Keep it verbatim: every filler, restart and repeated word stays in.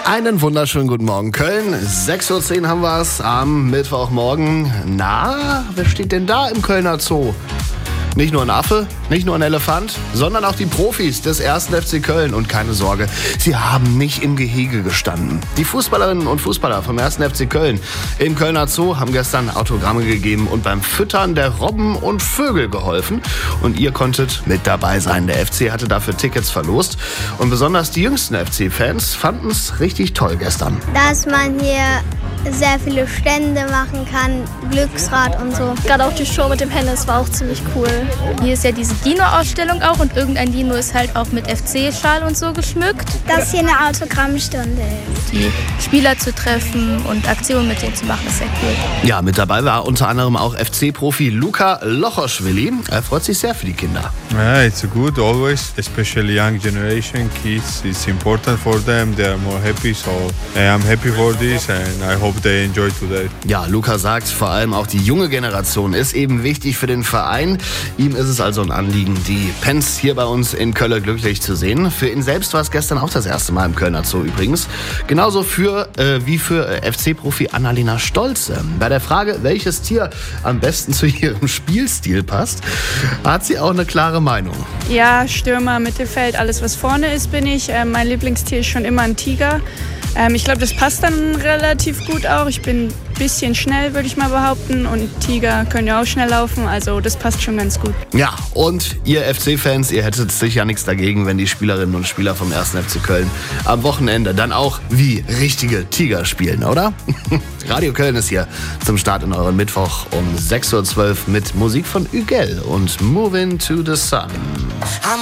Einen wunderschönen guten Morgen, Köln. sechs Uhr zehn haben wir es am Mittwochmorgen. Na, wer steht denn da im Kölner Zoo? Nicht nur ein Affe, nicht nur ein Elefant, sondern auch die Profis des ersten F C Köln. Und keine Sorge, sie haben nicht im Gehege gestanden. Die Fußballerinnen und Fußballer vom ersten F C Köln im Kölner Zoo haben gestern Autogramme gegeben und beim Füttern der Robben und Vögel geholfen. Und ihr konntet mit dabei sein. Der F C hatte dafür Tickets verlost. Und besonders die jüngsten F C-Fans fanden es richtig toll gestern. Dass man hier sehr viele Stände machen kann, Glücksrad und so. Gerade auch die Show mit dem Hennes war auch ziemlich cool. Hier ist ja diese Dino-Ausstellung auch und irgendein Dino ist halt auch mit F C-Schal und so geschmückt. Dass hier eine Autogrammstunde ist. Die Spieler zu treffen und Aktionen mit denen zu machen, ist sehr cool. Ja, mit dabei war unter anderem auch F C-Profi Luka Lochoschwili. Er freut sich sehr für die Kinder. Yeah, it's good always, especially young generation kids. It's important for them. They are more happy, so I'm happy for this and I hope they enjoy today. Ja, Luka sagt, vor allem auch die junge Generation ist eben wichtig für den Verein. Ihm ist es also ein Anliegen, die Pens hier bei uns in Köln glücklich zu sehen. Für ihn selbst war es gestern auch das erste Mal im Kölner Zoo übrigens. Genauso für, äh, wie für äh, F C-Profi Annalena Stolze. Bei der Frage, welches Tier am besten zu ihrem Spielstil passt, hat sie auch eine klare Meinung. Ja, Stürmer, Mittelfeld, alles was vorne ist, bin ich. Äh, mein Lieblingstier ist schon immer ein Tiger. Ähm, ich glaube, das passt dann relativ gut auch. Ich bin ein bisschen schnell, würde ich mal behaupten. Und Tiger können ja auch schnell laufen, also das passt schon ganz gut. Ja, und ihr F C-Fans, ihr hättet sicher nichts dagegen, wenn die Spielerinnen und Spieler vom ersten F C Köln am Wochenende dann auch wie richtige Tiger spielen, oder? Radio Köln ist hier zum Start in euren Mittwoch um sechs Uhr zwölf mit Musik von Ügel und Moving to the Sun.